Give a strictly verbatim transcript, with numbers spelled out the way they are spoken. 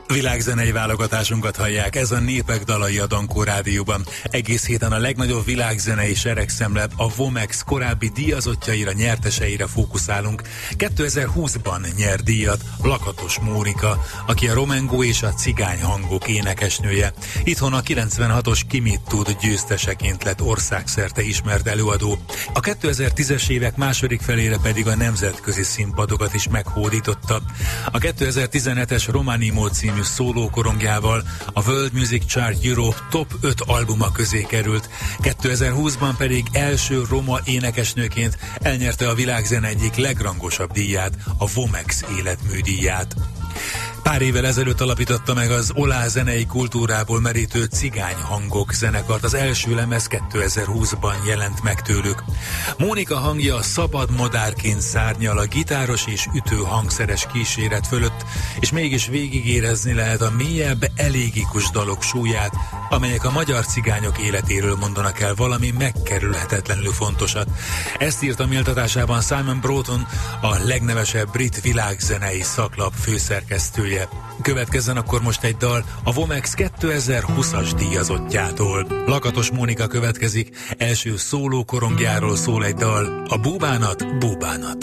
Világzenei válogatásunkat hallják, ez a Népek dalai a Dankó Rádióban. Egész héten a legnagyobb világzenei seregszemle, a Vomex korábbi díjazottjaira, nyerteseire fókuszálunk. kétezer-húszban nyer díjat Lakatos Mónika, aki a Romengo és a Cigány hangok énekesnője. Itthon a kilencvenhatos Ki mit tud győzteseként lett országszerte ismert előadó. A kétezer-tízes évek második felére pedig a nemzetközi színpadokat is meghódította. A kétezer-tizenhetes Romanimo című szólókorongjával a World Music Chart Europe top öt albuma közé került. kétezer-húszban pedig első roma énekesnőként elnyerte a világzene egyik legrangosabb díját, a Vomex életműdíját. Pár évvel ezelőtt alapította meg az olá zenei kultúrából merítő Cigány hangok zenekart. Az első lemez kétezer-húszban jelent meg tőlük. Mónika hangja szabad madárként szárnyal a gitáros és ütő hangszeres kíséret fölött, és mégis végigérezni lehet a mélyebb, elégikus dalok súlyát, amelyek a magyar cigányok életéről mondanak el valami megkerülhetetlenül fontosat. Ezt írta méltatásában Simon Broughton, a legnevesebb brit világzenei szaklap főszerkesztője. Következzen akkor most egy dal a Vomex kétezer-húszas díjazottjától. Lakatos Mónika következik, első szóló korongjáról szól egy dal, a Búbánat, Búbánat.